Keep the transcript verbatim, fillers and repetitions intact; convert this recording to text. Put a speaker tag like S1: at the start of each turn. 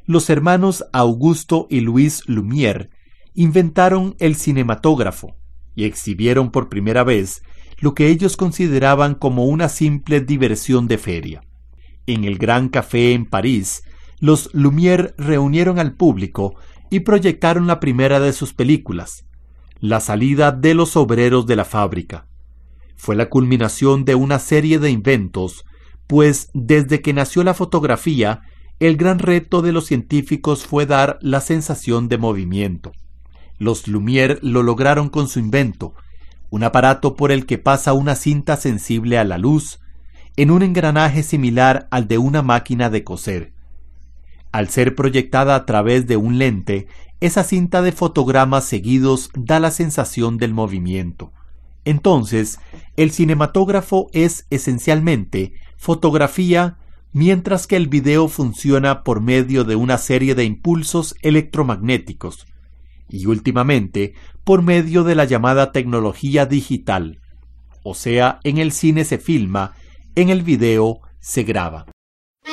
S1: los hermanos Augusto y Louis Lumière inventaron el cinematógrafo y exhibieron por primera vez lo que ellos consideraban como una simple diversión de feria. En el Gran Café en París, los Lumière reunieron al público y proyectaron la primera de sus películas, La salida de los obreros de la fábrica. Fue la culminación de una serie de inventos, pues desde que nació la fotografía, el gran reto de los científicos fue dar la sensación de movimiento. Los Lumière lo lograron con su invento, un aparato por el que pasa una cinta sensible a la luz, en un engranaje similar al de una máquina de coser. Al ser proyectada a través de un lente, esa cinta de fotogramas seguidos da la sensación del movimiento. Entonces, el cinematógrafo es esencialmente fotografía, mientras que el video funciona por medio de una serie de impulsos electromagnéticos y últimamente por medio de la llamada tecnología digital. O sea, en el cine se filma, en el video se graba.